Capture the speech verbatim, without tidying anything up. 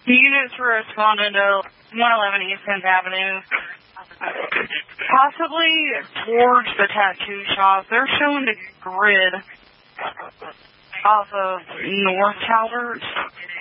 Units were responding to one eleven East tenth Avenue, possibly towards the tattoo shop. They're showing the grid off of North Calvert.